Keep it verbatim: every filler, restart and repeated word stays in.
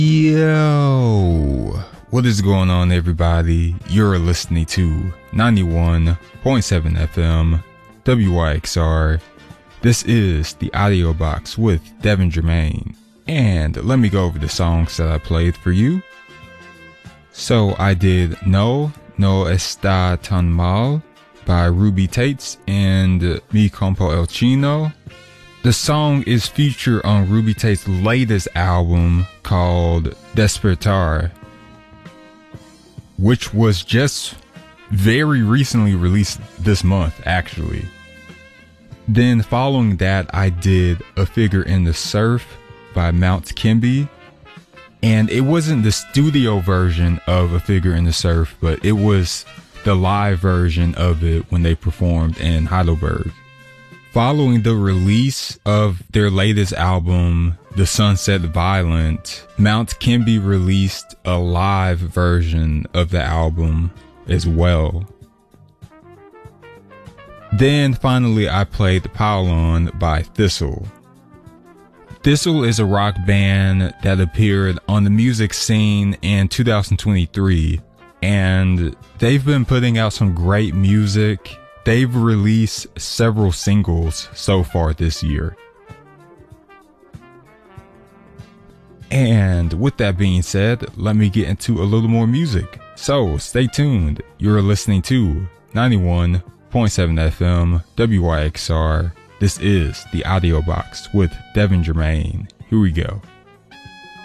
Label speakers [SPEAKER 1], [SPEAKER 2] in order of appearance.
[SPEAKER 1] Yo, what is going on, everybody? You're listening to ninety-one point seven F M W Y X R. This is the Audio Box with Devin Germain, and let me go over the songs that I played for you. So I did No, No Está Tan Mal by Ruby Tates and Mi Compo El Chino. The song is featured on Ruby Tate's latest album called Despertar, which was just very recently released this month, actually. Then following that, I did A Figure in the Surf by Mount Kimby. And it wasn't the studio version of A Figure in the Surf, but it was the live version of it when they performed in Heidelberg. Following the release of their latest album, The Sunset Violent, Mount Kimby released a live version of the album as well. Then finally I played Paulon by Thistle. Thistle is a rock band that appeared on the music scene in two thousand twenty-three, and they've been putting out some great music. They've released several singles so far this year. And with that being said, let me get into a little more music. So stay tuned. You're listening to ninety-one point seven F M W Y X R. This is the Audio Box with Devin Germain. Here we go.